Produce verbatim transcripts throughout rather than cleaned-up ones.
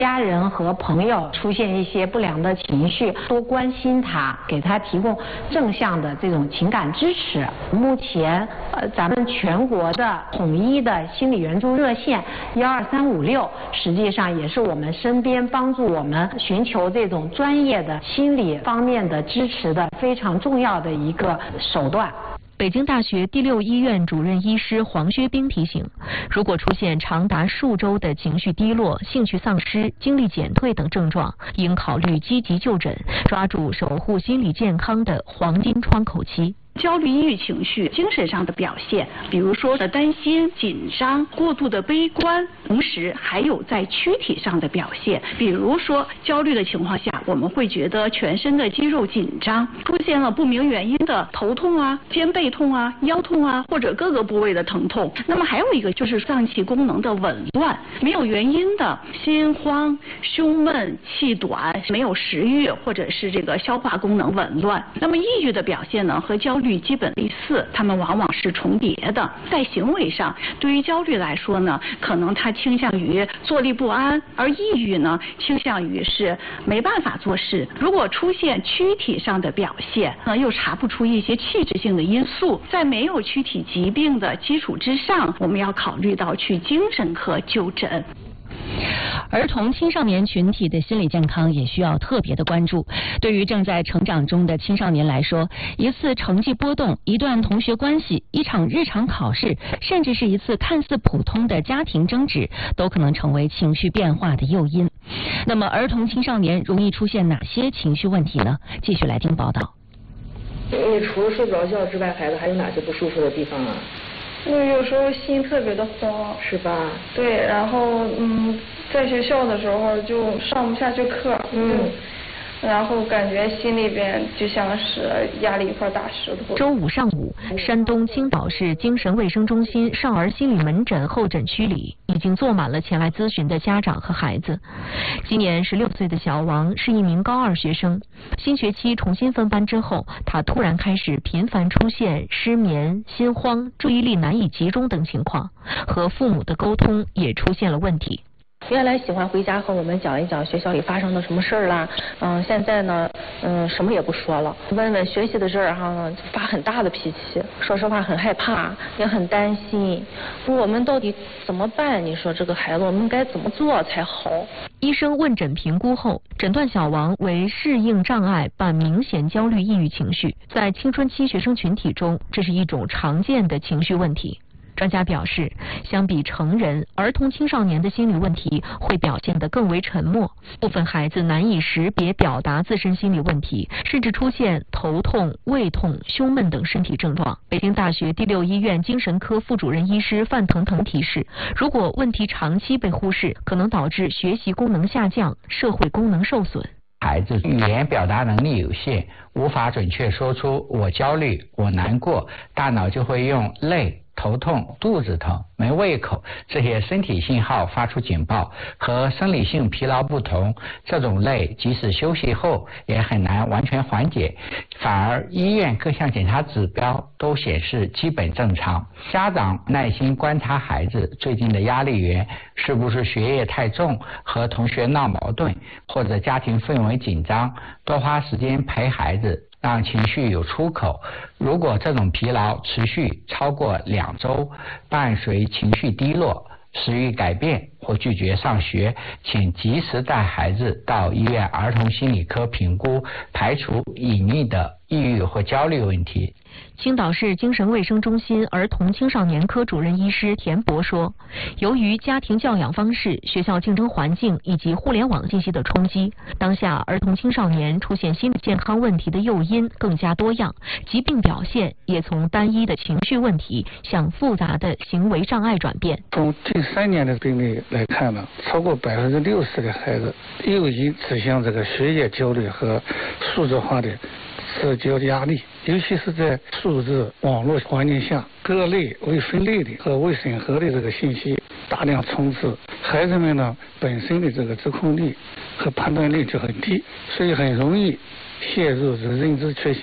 家人和朋友出现一些不良的情绪，多关心他，给他提供正向的这种情感支持。目前，呃，咱们全国的统一的心理援助热线幺二三五六，实际上也是我们身边帮助我们寻求这种专业的心理方面的支持的非常重要的一个手段。 北京大学第六医院主任医师黄薛冰提醒，如果出现长达数周的情绪低落、兴趣丧失、精力减退等症状，应考虑积极就诊，抓住守护心理健康的黄金窗口期。 焦虑、抑郁情绪精神上的表现，比如说的担心、紧张、过度的悲观，同时还有在躯体上的表现，比如说焦虑的情况下，我们会觉得全身的肌肉紧张，出现了不明原因的头痛啊、肩背痛啊、腰痛啊，或者各个部位的疼痛。那么还有一个就是脏器功能的紊乱，没有原因的心慌、胸闷、气短、没有食欲，或者是这个消化功能紊乱。那么抑郁的表现呢，和焦虑基本类似，它们往往是重叠的。在行为上，对于焦虑来说呢，可能它倾向于坐立不安，而抑郁呢，倾向于是没办法做事。如果出现躯体上的表现，呢又查不出一些器质性的因素，在没有躯体疾病的基础之上，我们要考虑到去精神科就诊。 儿童青少年群体的心理健康也需要特别的关注。对于正在成长中的青少年来说，一次成绩波动、一段同学关系、一场日常考试，甚至是一次看似普通的家庭争执，都可能成为情绪变化的诱因。那么，儿童青少年容易出现哪些情绪问题呢？继续来听报道。 你除了睡不着觉之外，孩子还有哪些不舒服的地方啊？ 我有时候心特别的慌， 是吧？ 对，然后嗯，在学校的时候就上不下去课，嗯，然后感觉心里边就像是压了一块大石头。 周五上午，山东青岛市精神卫生中心少儿心理门诊候诊区里，已经坐满了前来咨询的家长和孩子。今年十六岁的小王是一名高二学生，新学期重新分班之后，他突然开始频繁出现失眠、心慌、注意力难以集中等情况，和父母的沟通也出现了问题。 原来喜欢回家和我们讲一讲学校里发生的什么事儿啦，嗯，现在呢，嗯，什么也不说了，问问学习的事儿哈，就发很大的脾气。说实话，很害怕，也很担心。我们到底怎么办？你说这个孩子，我们该怎么做才好？ 医生问诊评估后，诊断小王为适应障碍伴明显焦虑抑郁情绪，在青春期学生群体中，这是一种常见的情绪问题。专家表示，相比成人，儿童青少年的心理问题会表现得更为沉默，部分孩子难以识别表达自身心理问题，甚至出现头痛、胃痛、胸闷等身体症状。北京大学第六医院精神科副主任医师范腾腾提示，如果问题长期被忽视，可能导致学习功能下降、社会功能受损。 孩子语言表达能力有限，无法准确说出我焦虑、我难过，大脑就会用累、头痛、肚子疼、没胃口这些身体信号发出警报。和生理性疲劳不同，这种累即使休息后也很难完全缓解，反而医院各项检查指标都显示基本正常。家长耐心观察孩子最近的压力源，是不是学业太重，和同学闹矛盾，或者家庭氛围紧张，多花时间陪孩子，让情绪有出口。如果这种疲劳持续超过两周，伴随情绪低落、食欲改变或拒绝上学，请及时带孩子到医院儿童心理科评估，排除隐匿的抑郁或焦虑问题。 青岛市精神卫生中心儿童青少年科主任医师田博说，由于家庭教养方式、学校竞争环境以及互联网信息的冲击，当下儿童青少年出现心理健康问题的诱因更加多样，疾病表现也从单一的情绪问题向复杂的行为障碍转变。 从近三年的病例来看呢，超过百分之六十的孩子诱因指向这个学业焦虑和数字化的社交压力，尤其是在数字网络环境下，各类未分类的和未审核的这个信息大量充斥，孩子们呢本身的这个自控力和判断力就很低，所以很容易陷入这个认知缺陷。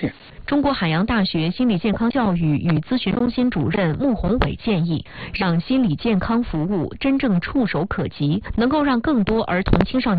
中国海洋大学心理健康教育与咨询中心主任穆宏伟建议，让心理健康服务真正触手可及，能够让更多儿童青少年